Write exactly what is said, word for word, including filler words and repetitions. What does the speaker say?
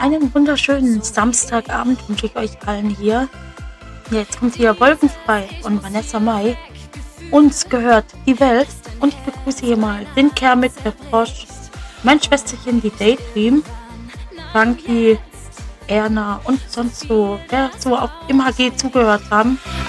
einen wunderschönen Samstagabend wünsche ich euch allen hier. Ja, jetzt kommt hier Wolkenfrei und Vanessa Mai. Uns gehört die Welt und ich begrüße hier mal den Kermit, der Frosch, mein Schwesterchen, die Daydream, Funky, Erna und sonst so, wer so auf im H G zugehört haben.